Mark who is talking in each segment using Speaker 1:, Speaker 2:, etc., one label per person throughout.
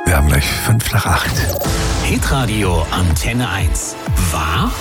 Speaker 1: Wir haben gleich 7:55.
Speaker 2: Hitradio Antenne 1. Wahr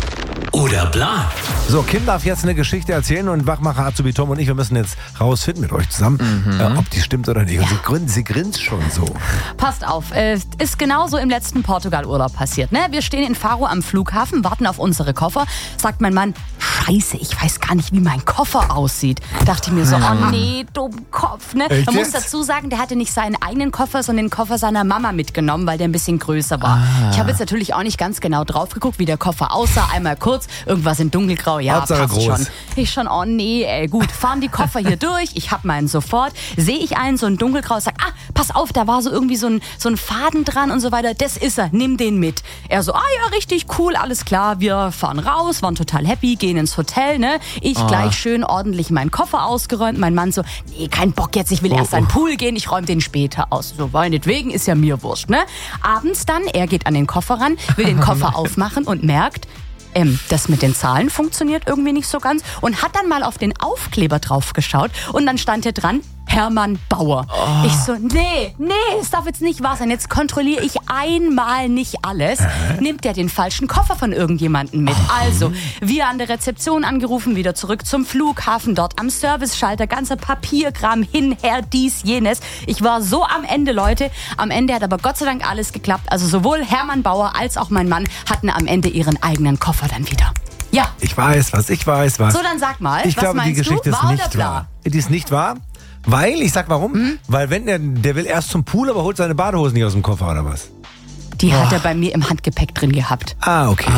Speaker 2: oder bla?
Speaker 1: So, Kim darf jetzt eine Geschichte erzählen und Wachmacher Azubi Tom und ich, wir müssen jetzt rausfinden mit euch zusammen, ob die stimmt oder nicht. Und sie grinst schon so.
Speaker 3: Passt auf, ist genauso im letzten Portugal-Urlaub passiert. Ne? Wir stehen in Faro am Flughafen, warten auf unsere Koffer. Sagt mein Mann, Scheiße, ich weiß gar nicht, wie mein Koffer aussieht. Dachte ich mir so, oh nee, Dummkopf. Ne? Man muss dazu sagen, der hatte nicht seinen eigenen Koffer, sondern den Koffer seiner Mama mitgenommen, weil der ein bisschen größer war. Ich habe jetzt natürlich auch nicht ganz genau drauf geguckt, wie der Koffer aussah. Einmal kurz, irgendwas in dunkelgrau. Ja,
Speaker 1: Hauptsache
Speaker 3: passt
Speaker 1: groß.
Speaker 3: schon. Ich schon, oh nee, ey, gut. Fahren die Koffer hier durch, ich hab meinen sofort. Sehe ich einen, so ein dunkelgrau, sag, pass auf, da war so irgendwie so ein Faden dran und so weiter. Das ist er, nimm den mit. Er so, ja, richtig cool, alles klar. Wir fahren raus, waren total happy, gehen ins Hotel, ne? Ich gleich schön ordentlich meinen Koffer ausgeräumt. Mein Mann so, nee, kein Bock jetzt, ich will erst an den Pool gehen, ich räume den später aus. So, meinetwegen, ist ja mir wurscht, ne? Abends dann, er geht an den Koffer ran, will den Koffer aufmachen und merkt, das mit den Zahlen funktioniert irgendwie nicht so ganz und hat dann mal auf den Aufkleber drauf geschaut und dann stand hier dran, Hermann Bauer. Ich so, nee, es darf jetzt nicht wahr sein. Jetzt kontrolliere ich einmal nicht alles. Nimmt der den falschen Koffer von irgendjemandem mit. Also, wir an der Rezeption angerufen, wieder zurück zum Flughafen, dort am Serviceschalter, ganzer Papierkram, hinher, dies, jenes. Ich war so am Ende, Leute. Am Ende hat aber Gott sei Dank alles geklappt. Also sowohl Hermann Bauer als auch mein Mann hatten am Ende ihren eigenen Koffer dann wieder. Ja.
Speaker 1: Ich weiß was.
Speaker 3: So, dann sag mal,
Speaker 1: ich
Speaker 3: was
Speaker 1: glaube,
Speaker 3: meinst
Speaker 1: die Geschichte
Speaker 3: du?
Speaker 1: ist
Speaker 3: Wahr
Speaker 1: nicht
Speaker 3: oder bla?
Speaker 1: wahr. Die ist nicht wahr, weil, ich sag warum, weil wenn der will erst zum Pool, aber holt seine Badehosen nicht aus dem Koffer oder was?
Speaker 3: Die hat er bei mir im Handgepäck drin gehabt.
Speaker 1: Okay.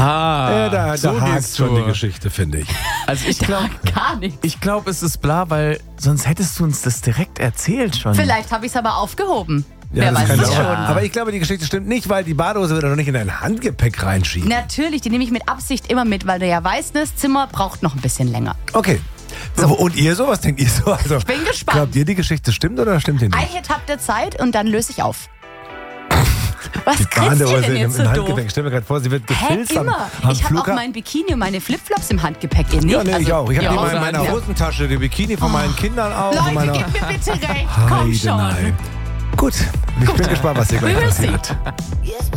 Speaker 1: Da
Speaker 4: so
Speaker 1: hakt
Speaker 4: geht's
Speaker 1: schon
Speaker 4: so.
Speaker 1: die Geschichte, finde ich.
Speaker 4: Also ich glaube,
Speaker 3: Gar nichts.
Speaker 4: es ist bla, weil sonst hättest du uns das direkt erzählt schon.
Speaker 3: Vielleicht habe ich es aber aufgehoben.
Speaker 1: Ja,
Speaker 3: Wer weiß
Speaker 1: kann
Speaker 3: das
Speaker 1: auch.
Speaker 3: schon.
Speaker 1: Aber ich glaube, die Geschichte stimmt nicht, weil die Badehose wird er doch nicht in dein Handgepäck reinschieben.
Speaker 3: Natürlich, die nehme ich mit Absicht immer mit, weil du ja weißt, das Zimmer braucht noch ein bisschen länger.
Speaker 1: Okay. So. Und ihr so? Was denkt ihr so? Also, ich
Speaker 3: bin gespannt.
Speaker 1: Glaubt ihr, die Geschichte stimmt oder stimmt die nicht?
Speaker 3: Ein Hit habt ihr Zeit und dann löse ich auf. Was grinst ihr
Speaker 1: Badehose
Speaker 3: denn jetzt so
Speaker 1: im
Speaker 3: doof?
Speaker 1: Handgepäck. Ich stell mir gerade vor, sie wird gefilzt am
Speaker 3: Immer. Ich habe auch
Speaker 1: Flughafen.
Speaker 3: mein Bikini und meine Flipflops im Handgepäck. Ihr nicht?
Speaker 1: Ja, nee, ich auch. Ich habe
Speaker 3: ja,
Speaker 1: die mal in
Speaker 4: also,
Speaker 1: meiner
Speaker 4: ja.
Speaker 1: Hosentasche, die Bikini von meinen Kindern auch. von
Speaker 3: Leute,
Speaker 1: meiner
Speaker 3: gebt mir bitte recht. Komm schon.
Speaker 1: Heidenei. Gut, ich bin gespannt, was ihr gleich
Speaker 3: We will see.
Speaker 1: passiert.